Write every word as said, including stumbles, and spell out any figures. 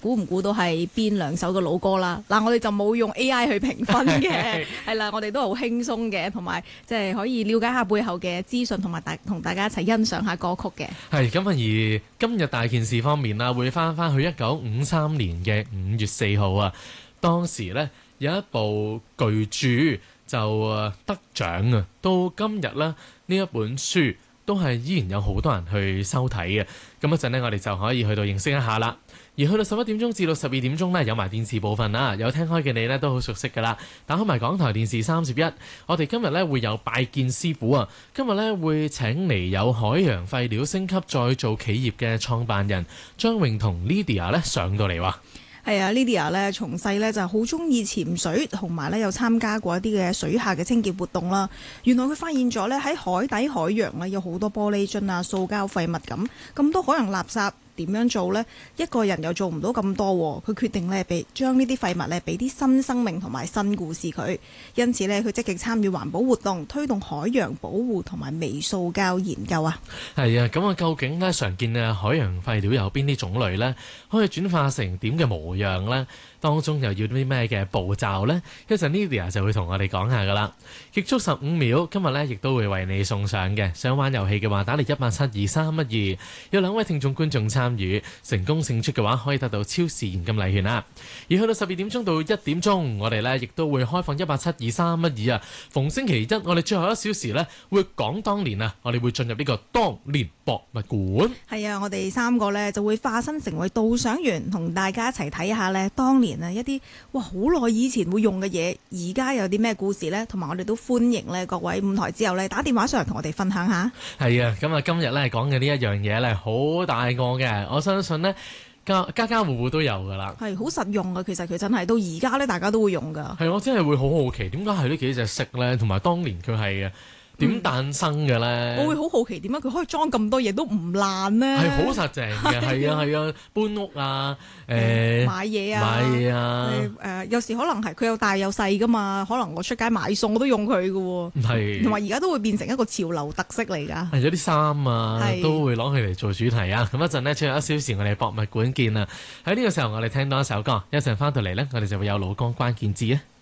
估唔估到係邊兩首嘅老歌啦？嗱，我哋就冇用 A I 去評分嘅，係啦，我哋都好輕鬆嘅，同埋即係可以了解下背後嘅資訊，同埋大同大家一齊欣賞下歌曲嘅。係咁啊，而今日大件事方面啦，會翻翻去一九五三年嘅五月四號啊，當時呢，有一部巨著就得獎啊，到今日呢，呢一本書都係依然有好多人去收睇嘅。咁一陣呢，我哋就可以去到認識一下啦。而去到十一點鐘至到十二點鐘呢，有埋電視部分啦。有聽開嘅你呢，都好熟悉噶啦。打開埋港台電視三十一，我哋今日呢會有拜見師傅啊。今日呢會請嚟有海洋廢料升級再造企業嘅創辦人張穎彤 Lydia 呢上到嚟喎。 係啊 Lydia 咧從細咧就好中意潛水，同埋咧有參加過一啲嘅水下嘅清潔活動啦。原來佢發現咗咧喺海底海洋咧有好多玻璃樽啊、塑膠廢物咁咁多海洋垃圾。點樣做呢？一個人又做唔到咁多，佢決定咧俾將呢啲廢物咧俾啲新生命同埋新故事佢。因此呢，佢積極參與環保活動，推動海洋保護同埋微塑膠研究啊。 係啊，咁啊，究竟咧常見嘅海洋廢料有邊啲種類呢？可以轉化成點嘅模樣呢？當中又要啲咩嘅步驟呢？一陣 Lydia 就會同我哋講下噶啦。極速十五秒，今日呢亦都會為你送上嘅。想玩遊戲嘅話，打嚟一八七二三一二，有兩位聽眾觀眾參與，成功勝出嘅話，可以得到超市現金禮券啦。而去到十二點鐘到一點鐘，我哋呢亦都會開放一八七二三一二啊。逢星期一，我哋最後一小時呢會講當年啊，我哋會進入呢個當年博物館。 係啊，我哋三個呢就會化身成為導賞員，同大家一齊睇下呢當年啊一啲哇好耐以前會用嘅嘢，而家有啲咩故事呢？同埋我哋都歡迎呢各位五台之後呢打電話上嚟同我哋分享下。 係啊，咁啊今日呢講嘅呢一樣嘢呢，好大個嘅，我相信呢家家家戶戶都有噶啦。 係好實用㗎，其實佢真係到而家呢大家都會用㗎。 係，我真係會好好奇點解係呢幾隻色呢？同埋當年佢係點誕生嘅咧？ 我會好好奇點解佢可以裝咁多嘢都唔爛呢？ 係好實淨嘅，係啊係啊，搬屋啊，誒、欸、 買嘢啊， 買嘢啊， 誒、呃、有時可能係佢又大又細噶嘛，可能我出街買餸我都用佢嘅喎。係，同埋而家都會變成一個潮流特色嚟㗎。係有啲衫啊，都會攞佢嚟做主題啊。咁一陣呢，最後一小時我哋博物館見啊。喺呢個時候我哋聽到一首歌，一陣翻到嚟呢，我哋就會有老歌關鍵字啊。